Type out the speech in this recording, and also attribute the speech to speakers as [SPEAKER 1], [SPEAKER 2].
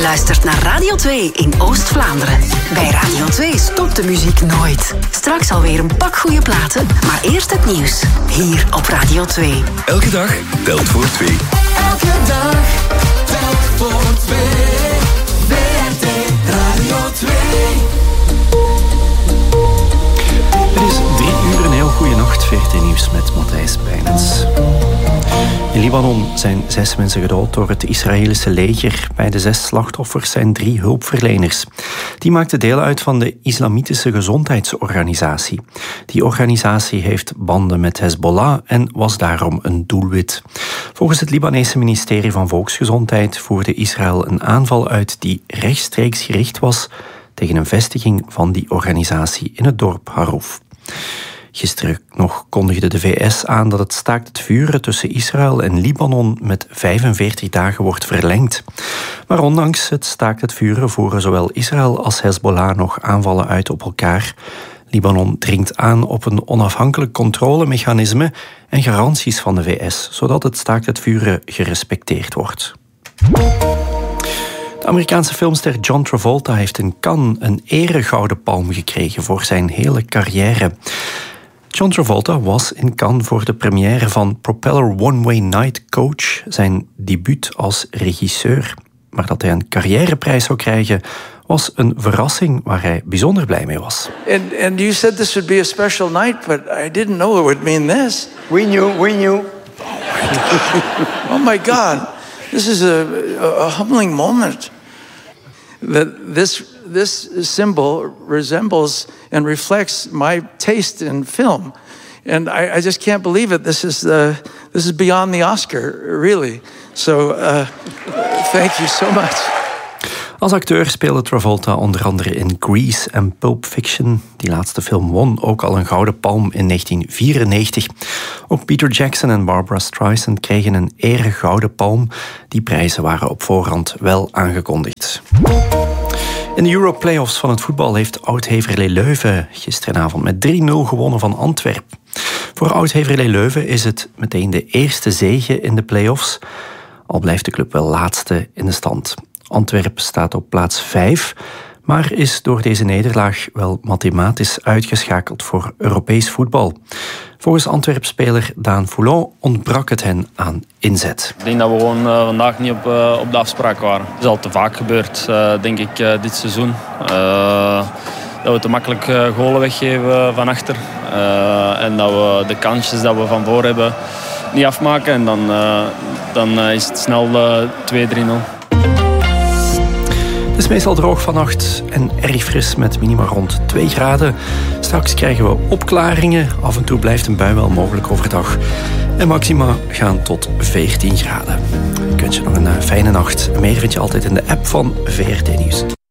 [SPEAKER 1] luistert naar Radio 2 in Oost-Vlaanderen. Bij Radio 2 stopt de muziek nooit. Straks alweer een pak goede platen, maar eerst het nieuws. Hier op Radio 2.
[SPEAKER 2] Elke dag telt voor 2.
[SPEAKER 3] Elke dag telt voor 2. VRT Radio 2.
[SPEAKER 4] Het is 3 uur, een heel goede nacht. VRT Nieuws met Matthijs Bijnens. In Libanon zijn 6 mensen gedood door het Israëlische leger. Bij de 6 slachtoffers zijn 3 hulpverleners. Die maakten deel uit van de Islamitische Gezondheidsorganisatie. Die organisatie heeft banden met Hezbollah en was daarom een doelwit. Volgens het Libanese ministerie van Volksgezondheid voerde Israël een aanval uit die rechtstreeks gericht was tegen een vestiging van die organisatie in het dorp Haruf. Gisteren nog kondigde de VS aan dat het staakt het vuren tussen Israël en Libanon met 45 dagen wordt verlengd. Maar ondanks het staakt het vuren voeren zowel Israël als Hezbollah nog aanvallen uit op elkaar. Libanon dringt aan op een onafhankelijk controlemechanisme en garanties van de VS, zodat het staakt het vuren gerespecteerd wordt. De Amerikaanse filmster John Travolta heeft in Cannes een eregouden palm gekregen voor zijn hele carrière. John Travolta was in Cannes voor de première van Propeller One Way Night Coach, zijn debuut als regisseur. Maar dat hij een carrièreprijs zou krijgen was een verrassing waar hij bijzonder blij mee was.
[SPEAKER 5] And you said this would be a special night, but I didn't know it would mean this.
[SPEAKER 6] We knew.
[SPEAKER 5] Oh my God, this is a humbling moment. This symbol resembles and reflects my taste in film, and I just can't believe it. This is beyond the Oscar, really. So, thank you so much.
[SPEAKER 4] Als acteur speelde Travolta onder andere in Grease en Pulp Fiction. Die laatste film won ook al een Gouden Palm in 1994. Ook Peter Jackson en Barbra Streisand kregen een eregouden palm. Die prijzen waren op voorhand wel aangekondigd. In de Euro-playoffs van het voetbal heeft Oud-Heverlee Leuven gisteravond met 3-0 gewonnen van Antwerpen. Voor Oud-Heverlee Leuven is het meteen de eerste zege in de playoffs. Al blijft de club wel laatste in de stand. Antwerpen staat op plaats 5, maar is door deze nederlaag wel mathematisch uitgeschakeld voor Europees voetbal. Volgens Antwerp-speler Daan Foulon ontbrak het hen aan inzet.
[SPEAKER 7] Ik denk dat we gewoon vandaag niet op de afspraak waren. Het is al te vaak gebeurd, denk ik, dit seizoen. Dat we te makkelijk golen weggeven van achter. En dat we de kansjes dat we van voor hebben niet afmaken. En dan is het snel 2-3-0.
[SPEAKER 4] Het is meestal droog vannacht en erg fris met minima rond 2 graden. Straks krijgen we opklaringen. Af en toe blijft een bui wel mogelijk overdag. En maxima gaan tot 14 graden. Ik wens je nog een fijne nacht. Meer vind je altijd in de app van VRT Nieuws.